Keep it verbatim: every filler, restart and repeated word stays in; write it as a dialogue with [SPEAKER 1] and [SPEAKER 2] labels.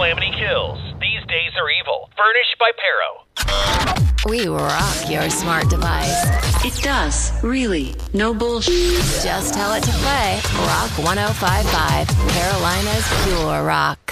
[SPEAKER 1] Calamity Kills. These days are evil. Furnished by Pero.
[SPEAKER 2] We rock your smart device.
[SPEAKER 3] It does, really. No bullshit.
[SPEAKER 2] Just tell it to play Rock one oh five point five, Carolina's Pure Rock.